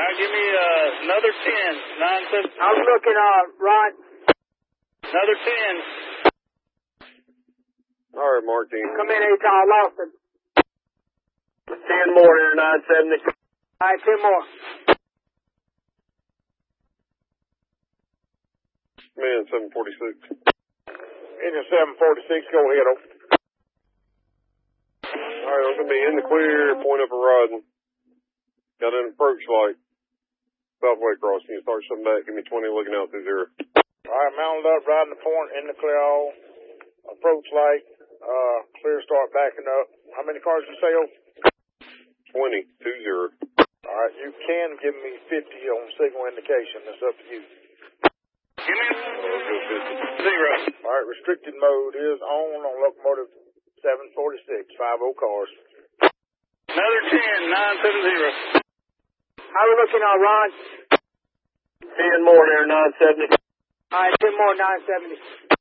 give me another 10, 970. I'm looking, Ron. Another 10. All right, Martin. Come in, Aton Lawson. 10 more here, 970. All right, 10 more. Man, 746. Engine 746, go ahead. All right, I'm going to be in the clear, point up and riding. Got an approach light. Southway crossing. You start something back, give me 20 looking out through 0. All right, mounted up, riding the point, in the clear all. Approach light, clear, start backing up. How many cars you say, 20, 20. All right, you can give me 50 on signal indication. That's up to you. Give me 0. All right, restricted mode is on locomotive 746, 50 cars. Another 10, 970. How we looking, Ron? 10 more here, 970. All right, 10 more, 970.